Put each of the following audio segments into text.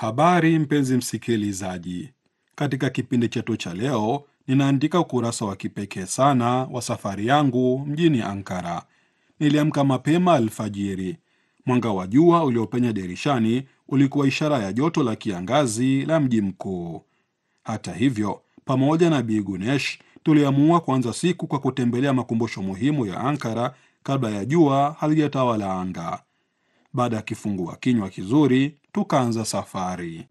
Habari mpenzi msikilizaji, katika kipindi chetu cha leo ninaandika ukurasa wa kipekee sana wa safari yangu mjini Ankara. Niliamka mapema alfajiri. Mwanga wa jua uliopenya dirishani ulikuwa ishara ya joto la kiangazi la mji mkuu. Hata hivyo, pamoja na Bi Gunesh, tuliamua kuanza siku kwa kutembelea makumbusho muhimu ya Ankara kabla ya jua halijatawala anga. Baada ya kifungua kinywa kizuri, tukaanza safari.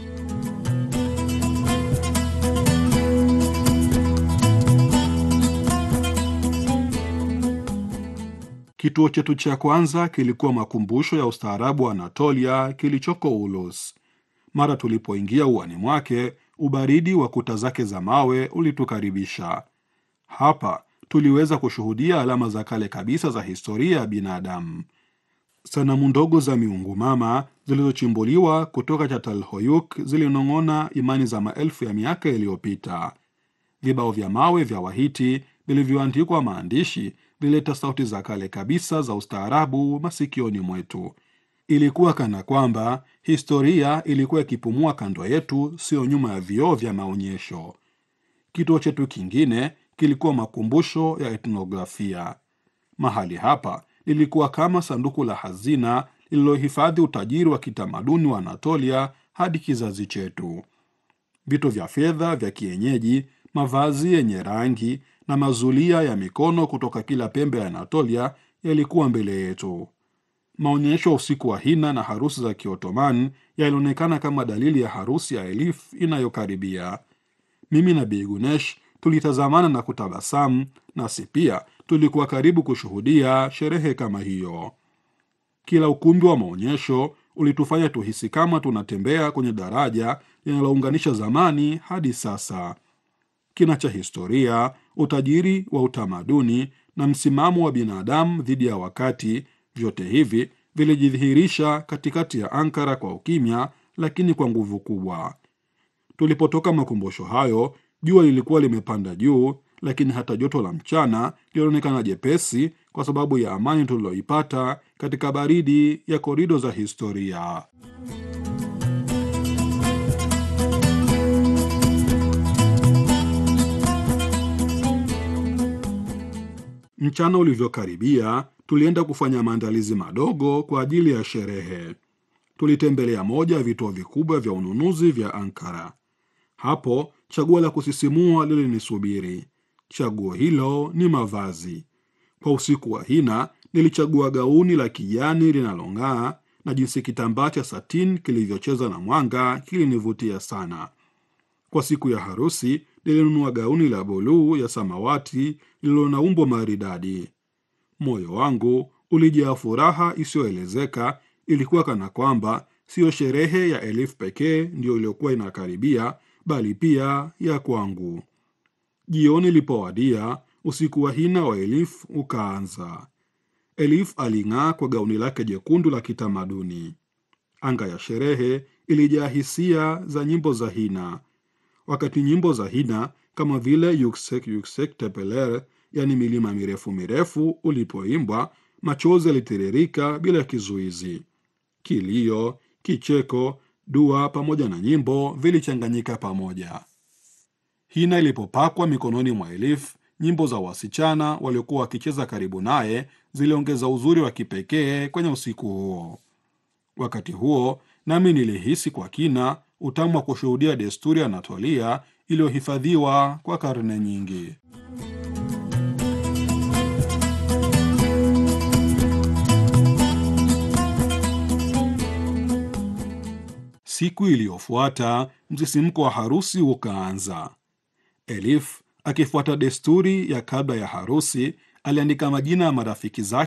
Kituo chetu cha kwanza kilikuwa makumbusho ya ustaarabu wa Anatolia kilichoko Ulus. Mara tulipoingia uani mwake, ubaridi wa kuta zake za mawe ulitukaribisha. Hapa tuliweza kushuhudia alama za kale kabisa za historia ya binadamu. Sanamu ndogo za miungu mama zilizochimbuliwa kutoka Çatalhöyük zilinong'ona imani za maelfu ya miaka iliyopita. Vibao vya mawe vya Wahiti vilivyoandikwa maandishi vilileta sauti za kale kabisa za ustaarabu masikioni mwetu. Ilikuwa kana kwamba historia ilikuwa ikipumua kando yetu, sio nyuma ya vioo vya maonyesho. Kituo chetu kingine kilikuwa makumbusho ya etnografia. Mahali hapa lilikuwa kama sanduku la hazina lililohifadhi utajiri wa kitamaduni wa Anatolia hadi kizazi chetu. Vito vya fedha vya kienyeji, mavazi yenye rangi na mazulia ya mikono kutoka kila pembe ya Anatolia yalikuwa mbele yetu. Maonyesho ya usiku wa hina na harusi za Kiotoman yalionekana kama dalili ya harusi ya Elif inayokaribia. Mimi na Bi Gunesh tulitazamana na kutabasamu, nasi pia tulikuwa karibu kushuhudia sherehe kama hiyo. Kila ukumbi wa maonyesho ulitufanya tuhisi kama tunatembea kwenye daraja linalounganisha zamani hadi sasa. Kina cha historia, utajiri wa utamaduni na msimamo wa binadamu dhidi ya wakati, vyote hivi vilijidhihirisha katikati ya Ankara kwa ukimya, lakini kwa nguvu kubwa. Tulipotoka makumbusho hayo, jua lilikuwa limepanda juu, lakini hata joto la mchana lilionekana jepesi kwa sababu ya amani tuliloipata katika baridi ya korido za historia. Mchana ulivyokaribia, tulienda kufanya maandalizi madogo kwa ajili ya sherehe. Tulitembelea moja ya vituo vikubwa vya ununuzi vya Ankara. Hapo chaguo la kusisimua lilinisubiri. Chaguo hilo ni mavazi. Kwa usiku wa hina, nilichagua gauni la kijani linalong'aa, na jinsi kitambaa cha satin kilivyocheza na mwanga kilinivutia sana. Kwa siku ya harusi, nilinunua gauni la buluu ya samawati lililo na umbo maridadi. Moyo wangu ulijaa furaha isiyoelezeka. Ilikuwa kana kwamba siyo sherehe ya Elif pekee ndiyo iliyokuwa inakaribia, bali pia ya kwangu. Jioni ilipowadia, usiku wa hina wa Elif ukaanza. Elif aling'aa kwa gauni lake jekundu la kitamaduni. Anga ya sherehe ilijaa hisia za nyimbo za hina. Wakati nyimbo za hina kama vile Yüksek Yüksek Tepeler, yani milima mirefu mirefu, ulipoimbwa, machozi yalitiririka bila kizuizi. Kilio, kicheko, dua pamoja na nyimbo vilichanganyika pamoja. Hina ilipopakwa mikononi mwa Elif, nyimbo za wasichana waliokuwa wakicheza karibu naye ziliongeza uzuri wa kipekee kwenye usiku huo. Wakati huo nami nilihisi kwa kina utamu wa kushuhudia desturi ya Anatolia iliyohifadhiwa kwa karne nyingi. Siku iliyofuata, msisimko wa harusi ukaanza. Elif, akifuata desturi ya kabla ya harusi, aliandika majina ya marafiki zake